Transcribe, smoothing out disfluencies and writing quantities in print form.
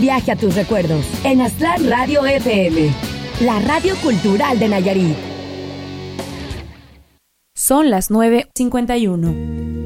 Viaje a tus recuerdos en Aztlán Radio FM, la radio cultural de Nayarit. Son las 9:51.